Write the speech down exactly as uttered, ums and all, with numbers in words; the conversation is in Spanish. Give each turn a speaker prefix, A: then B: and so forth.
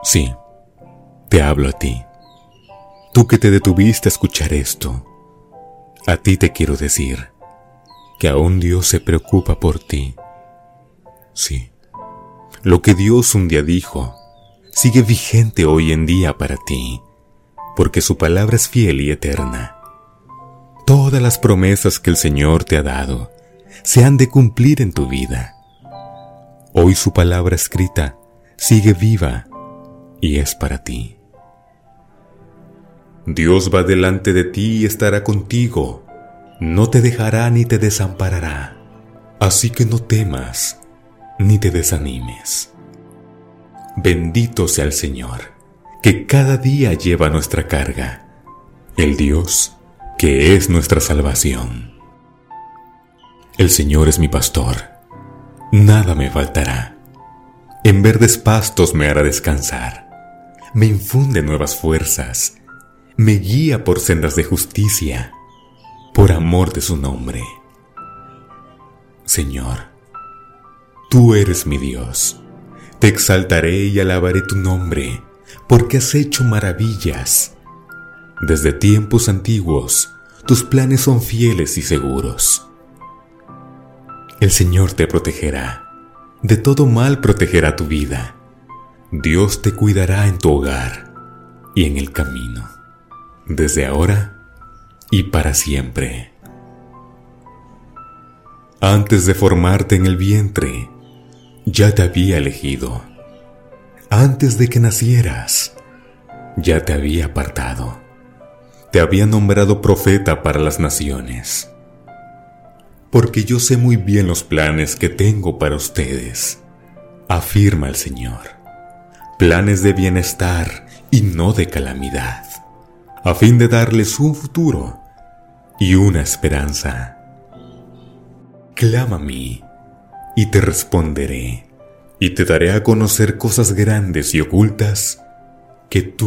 A: Sí, te hablo a ti. Tú que te detuviste a escuchar esto, a ti te quiero decir que aún Dios se preocupa por ti. Sí, lo que Dios un día dijo sigue vigente hoy en día para ti, porque su palabra es fiel y eterna. Todas las promesas que el Señor te ha dado se han de cumplir en tu vida. Hoy su palabra escrita sigue viva y es para ti. Dios va delante de ti y estará contigo. No te dejará ni te desamparará. Así que no temas ni te desanimes. Bendito sea el Señor, que cada día lleva nuestra carga. El Dios que es nuestra salvación. El Señor es mi pastor. Nada me faltará. En verdes pastos me hará descansar. Me infunde nuevas fuerzas. Me guía por sendas de justicia, por amor de su nombre. Señor, tú eres mi Dios. Te exaltaré y alabaré tu nombre, porque has hecho maravillas. Desde tiempos antiguos, tus planes son fieles y seguros. El Señor te protegerá. De todo mal protegerá tu vida. Dios te cuidará en tu hogar y en el camino, desde ahora y para siempre. Antes de formarte en el vientre, ya te había elegido. Antes de que nacieras, ya te había apartado. Te había nombrado profeta para las naciones. Porque yo sé muy bien los planes que tengo para ustedes, afirma el Señor. Planes de bienestar y no de calamidad, a fin de darles un futuro y una esperanza. Clama a mí y te responderé, y te daré a conocer cosas grandes y ocultas que tú